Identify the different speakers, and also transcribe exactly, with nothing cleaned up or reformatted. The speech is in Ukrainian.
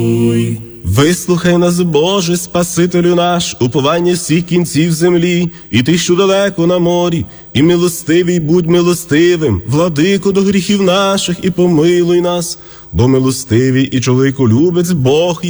Speaker 1: Вислухай нас, Боже, Спасителю наш, уповання всіх кінців землі, і ти, що далеко на морі, і милостивий будь милостивим, владико до гріхів наших, і помилуй нас, бо милостивий і чоловіколюбець Бог